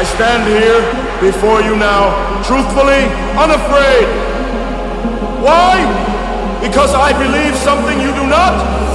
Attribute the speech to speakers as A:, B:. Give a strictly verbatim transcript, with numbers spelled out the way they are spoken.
A: I stand here before you now, truthfully, unafraid. Why? Because I believe something you do not.